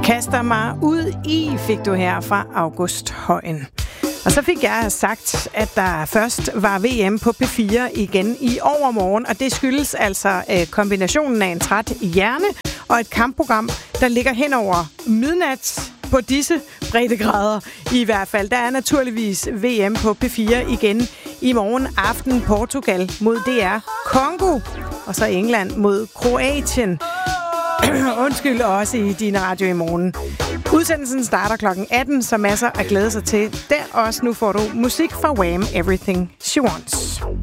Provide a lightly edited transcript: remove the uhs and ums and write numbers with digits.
Kaster mig ud i, fik du her fra August Højen. Og så fik jeg sagt, at der først var VM på P4 igen i overmorgen, og det skyldes altså kombinationen af en træt hjerne og et kampprogram, der ligger hen over midnat på disse breddegrader i hvert fald. Der er naturligvis VM på P4 igen i morgen aften. Portugal mod DR Congo, og så England mod Kroatien. Undskyld, også i din radio i morgen. Udsendelsen starter kl. 18, så masser at glæde sig til. Der også nu får du musik fra Wham! Everything She Wants.